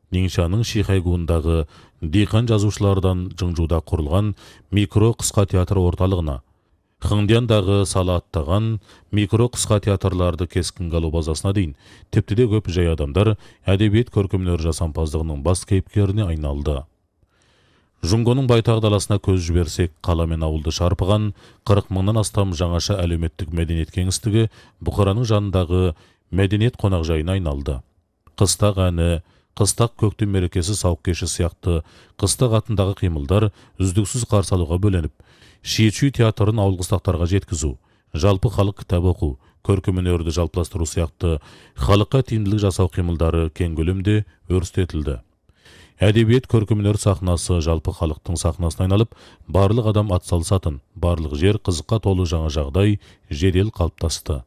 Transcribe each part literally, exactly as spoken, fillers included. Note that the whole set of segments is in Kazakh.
Ниңшаның Шихайгуындағы диқан жазушылардан жыңжуда құрылған микро қысқа театр орталығына, Хыңдияндағы сала аттаған микро қысқа театрларды кескін қалу базасына дейін тіпті де көп жай адамдар әдебиет көркемөнер жасампаздығының бас кейіпкеріне айналды. Жұңгоның байтақ даласына көз жіберсек, қала мен ауылды шарпыған қырық мыңнан астам жаңаша әлеуметтік мәдениет кеңістігі бұқараның жанындағы мәдениет қонақжайына айналды. Қыстақ әні, қыстақ көктем мерекесі сауық кеші сияқты қыстақ атындағы қимылдар үздіксіз қарсы алуға бөленіп, Шиечүй театрын ауылғыстақтарға жеткізу, жалпы халық кітап оқу, көркемөнерді жалпыластыру сияқты халыққа тиімділік жасау қимылдары кең көлемде өрістетілді. Әдебиет көркемөнер сахнасы жалпы халықтың сахнасына айналып, барлық адам атсалысатын, барлық жер қызыққа толы жаңа жағдай жедел қалыптасты.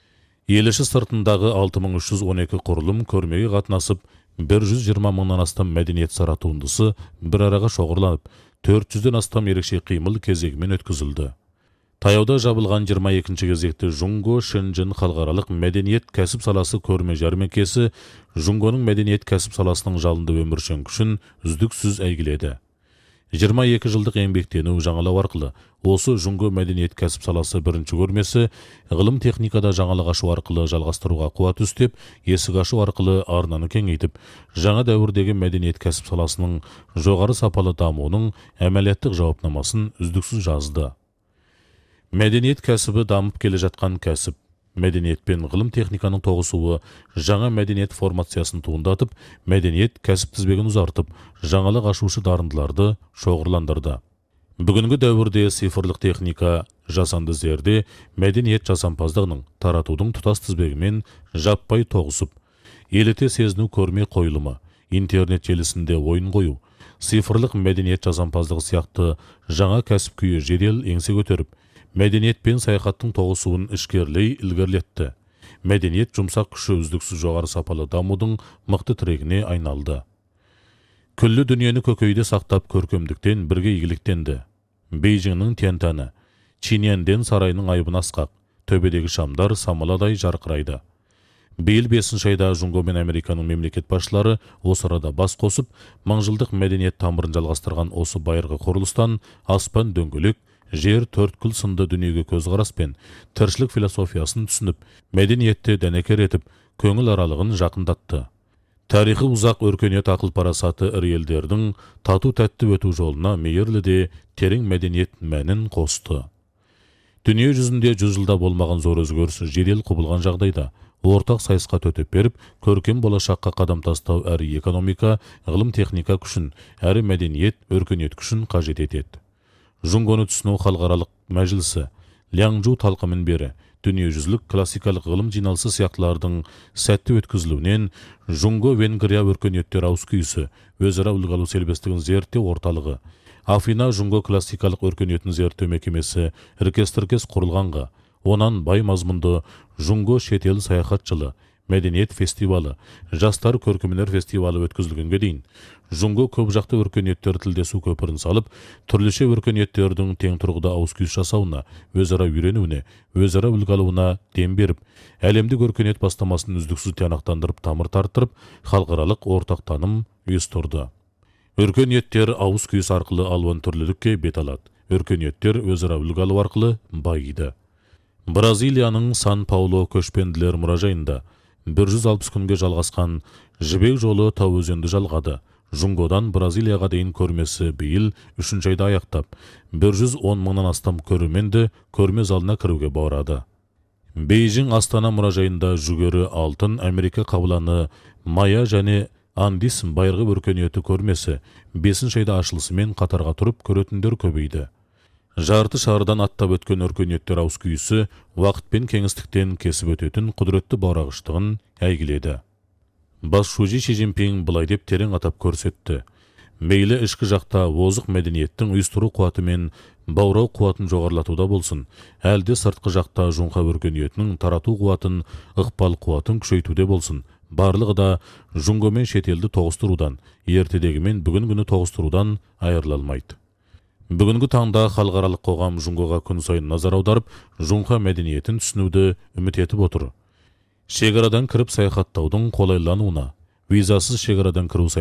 Ел іші сыртындағы алты мың үш жүз он екі құрылым көрмеге қатынасып, бір жүз жиырма мыңнан астам мәдениет сара туындысы бір араға шоғырланып, төрт жүзден астам ерекше қимыл кезегімен өткізілді. Таяуда жабылған жиырма екінші кезекті Жұңго Шэньчжэн халықаралық мәдениет кәсіп саласы көрме жәрмеңкесі Жұңгоның мәдениет кәсіп саласының жалынды өміршең күшін үздіксіз әйгіледі. жиырма екі жылдық еңбектену жаңалау арқылы осы Жұңго мәдениет кәсіп саласы бірінші көрмесі ғылым техникада жаңалық ашу арқылы жалғастыруға қуат үстеп, есік ашу арқылы арнаны кеңейтіп, жаңа дәуірдегі мәдениет кәсіп саласының жоғары сапалы дамуының әмәлияттық жауапнамасын үздіксіз жазды. Мәдениет кәсібі дамып келе жатқан кәсіп. Мәдениет пен ғылым техниканың тоғысуы жаңа мәдениет формациясын туындатып, мәдениет кәсіп тізбегін ұзартып, жаңалық ашушы дарындыларды шоғырландырды. Бүгінгі дәуірде цифрлық техника, жасанды зерде мәдениет жасампаздығының таратудың тұтас тізбегімен жаппай тоғысып, еліте сезіну көрме қойылымы, интернет желісінде ойын қою, цифрлық мәдениет жасампаздығы сияқты жаңа кәсіп күйі жедел еңсе көтеріп, мәдениет пен саяхаттың тоғысуын ішкерлей ілгерілетті. Мәдениет жұмсақ күші үздіксіз жоғары сапалы дамудың мықты тірегіне айналды. Күллі дүниені көкейде сақтап көркемдіктен бірге игіліктенді. Бейжіңнің Тяньтаны, Чиньянден сарайының айбын асқақ, төбедегі шамдар самаладай жарқырайды. Биыл бесінші айда Жұңго мен Американың мемлекет басшылары осы арада бас қосып, мыңжылдық мәдениет тамырын жалғастырған осы байырғы құрылыстан аспан дөңгелек, жер төрт күл сынды дүниеге көзқараспен тіршілік философиясын түсініп, мәдениетті дәнекер етіп, көңіл аралығын жақындатты. Тарихы ұзақ өркениет ақыл парасаты ірі елдердің тату тәтті өту жолына мейірлі де терең мәдениет мәнін қосты. Дүние жүзінде жүз жылда болмаған зор өзгеріс жедел құбылған жағдайда ортақ сайысқа төтеп беріп, көркем болашаққа қадам тастау әрі экономика, ғылым техника күшін, әрі мәдениет, өркениет күшін қажет етеді. Жұңгоны түсіну халықаралық мәжілісі, Ляңжу талқымен бері, дүниежүзілік классикалық ғылым жиналысы сияқтылардың сәтті өткізілуінен Жұңго Венгрия өркениеттер ауызкүйісі, өзара үлгі алу селбестігін зерттеу орталығы, Афина Жұңго классикалық өркениетін зерттеу мекемесі іркес-тіркес құрылғанға, онан бай мазмұнды Жұңго шетел саяхатшылы, мәдениет фестивалы, жастар көркемөнер фестивалы өткізілгенге дейін, Жұңго көп жақты өркениеттер тілдесу көпірін салып, түрліше өркениеттердің тең тұрғыда ауызкүйіс жасауына, өзара үйренуіне, өзара үлгі алуына дем беріп, әлемдік өркениет бастамасын үздіксіз тиянақтандырып, тамыр тарттырып, халықаралық ортақ таным ұйыстырды. Өркениеттер ауызкүйіс арқылы алуан түрлілікке бет алады. Өркениеттер өзара үлгі алу арқылы байиды. Бразилияның Сан-Пауло көшпенділер мұражайында бір жүз алпыс күнге жалғасқан жібек жолы тау өзенді жалғады. Жұңгодан Бразилияға дейін көрмесі биыл үшінші айда аяқтап, бір жүз он мыңнан астам көрерменді көрме залына кіруге барады. Бейжің Астана мұражайында жүгері алтын Америка қабыланы Майя және Андис байырғы өркениеті көрмесі бесінші айда ашылысымен қатарға тұрып көретіндер көбейді. Жарты шардан аттап өткен өркениеттер ауызкүйісі уақыт пен кеңістіктен кесіп өтетін құдіретті баурағыштығын әйгіледі. Бас Шужи Ши Цзиньпин былай деп терең атап көрсетті. Мейлі ішкі жақта озық мәдениеттің ұйыстыру қуаты мен баурау қуатын жоғарлатуда болсын, әлде сыртқы жақта Жұңға өркениетінің тарату қуатын, ықпал қуатын күшейтуде болсын, барлығы да Жұңго мен шетелді тоғыстырудан, ертедегі мен бүгін күні тоғыстырудан айырылалмайды. Бүгінгі таңда халықаралық қоғам Жұңгоға күн сайын назар аударып, Жұңға мәдениетін түсінуді үміт етіп отыр. Шекарадан кіріп саяхаттаудың қолайлануына, визасыз шекарадан кіру